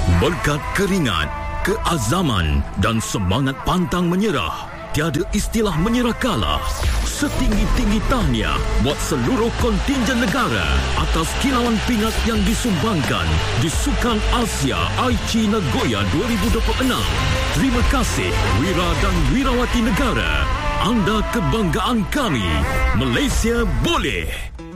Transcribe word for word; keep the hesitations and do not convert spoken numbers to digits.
Berkat keringat, keazaman dan semangat pantang menyerah, tiada istilah menyerah kalah. Setinggi-tinggi tahniah buat seluruh kontinjen negara atas kilauan pingat yang disumbangkan di Sukan Asia Aichi Nagoya dua ribu dua puluh enam. Terima kasih Wira dan Wirawati negara. Anda kebanggaan kami. Malaysia boleh.